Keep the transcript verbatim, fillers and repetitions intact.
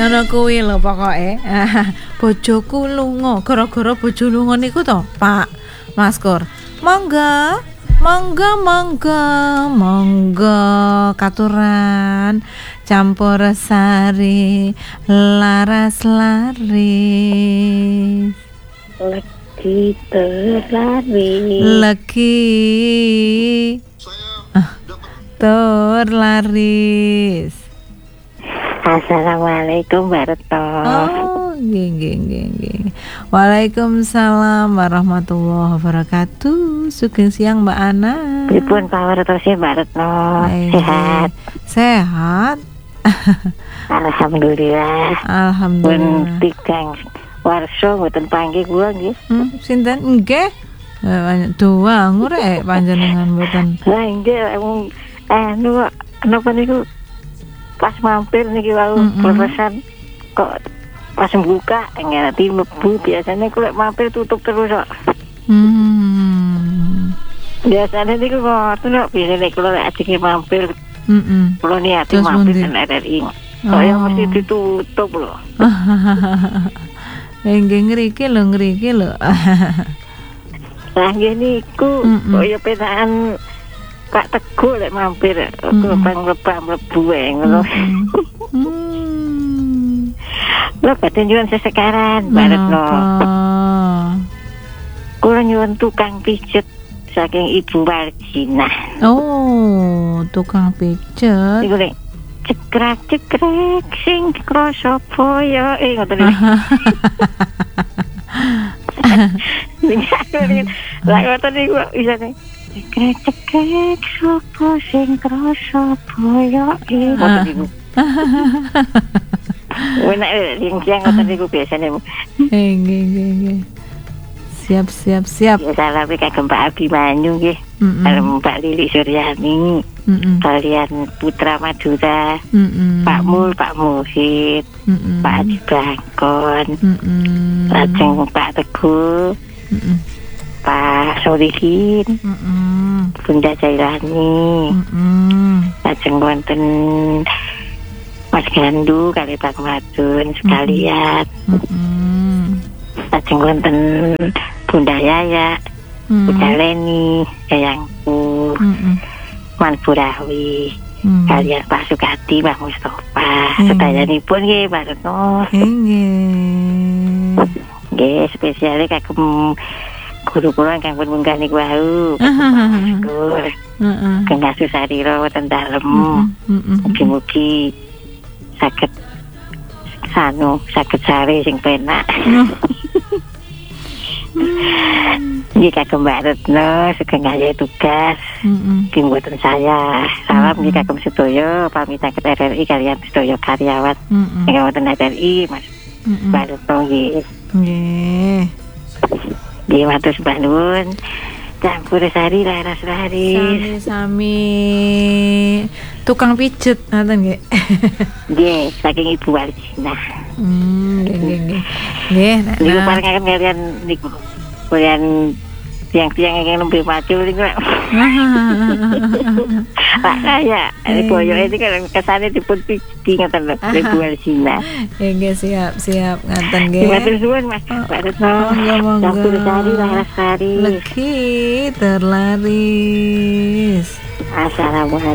Ngono kuwi lho pokoke. Bojoku lunga, gara-gara bojo lunga niku to, Pak Maskur. Monggo, monggo, monggo, monggo katuran campur sari laras laris. Legi terlaris. Legi ah, tur laris. Assalamualaikum Mbak Retno. Oh, nggih nggih nggih nggih. Waalaikumsalam warahmatullahi wabarakatuh. Sugeng siang Mbak Ana. Pripun kawartos Mbak Retno? Sehat. Sehat. Alhamdulillah. Alhamdulillah. Pun tigang warso mboten panggih kula nggih. Hmm, sinten nggih? Banyak doa ngurek panjenengan mboten. Lah nggih wong anu napa niku pas mampir niki wau pesan kok pas buka ngerti mlebu biasanya kok mampir tutup terus kok. Hmm. Biasanya niku ngoten kok biasane kula lek ajenge mampir. Heeh. Kula niati mampir nang R R I. Kok ya mesti ditutup lho. Nggih ngriki lho ngriki lho. Lah nggih niku kok ya penakan Pak Teguh lek mampir lebang-lebang mlebu wae ngono. Hmm. Lho badhe nyuwun sesekaran Mbak Retno. Kula nyuwun tukang pijet saking Ibu Warjina. Oh, tukang pijet. Iku lek cekrek-cekrek sing krasa boyo eh ngoten iki. Lah ngoten niku isane cekrek-cekrek sapa sing krasa boyo iki ngoten niku. Wena sing sing ngoten niku biasane. Eh nggih nggih nggih. Siap siap siap. Ya salam kagem Mbak Abimanyu nggih. Karo Mbak Lili Suryani. Mm-mm. Kalian Putra Madura, mm-mm. Pak Mul, Pak Muhid, mm-mm. Pak Haji Bangkon, mm-mm. lajeng Pak Teguh, mm-mm. Pak Solihin, mm-mm. Bunda Jailani, mm-mm. lajeng wonten Mas Gandu kali Pak Madun sekalian, mm-mm. lajeng wonten Bunda Yaya, mm-mm. Bunda Leni, Yayangku. Mm-mm. Man Burawi, hmm. kalian Pak Sukati, Pak Mustafa, hmm. sedayanipun nggih Mbak Retno. Nggih. Nggih, spesiale kagem guru kula ingkang pun munggah niku wau. Syukur. Heeh. Kenging susarira wonten dalem. Mugi-mugi saged sanu, saged sare sing penak. Nggih kagem Mbak Retno sugeng ngaya tugas. Nggih mboten saya. Salam nggih kagem sedaya pamit saged R R I kaliyan sedaya karyawan ingkang wonten R R I Mas Mbak Retno nggih. Nggih. Nggih matur sembah nuwun. Campur sari laras laris. Sami-sami tukang pijet ngoten nggih. Nggih, saking Ibu Warjina. Hmm, nggih nggih nggih. Nggih, niku paringaken kalian niku. Kalian tiang-tiang yang nembe maju niku. Pak kaya, boyo iki kan kesane dipun pidi ngoten lho, Ibu Warjina. Nggih, siap, siap ngoten nggih. Matur suwun Mas, Mbak Retno. Monggo. Campur sari laras sari. Legi terlaris. Assalamualaikum.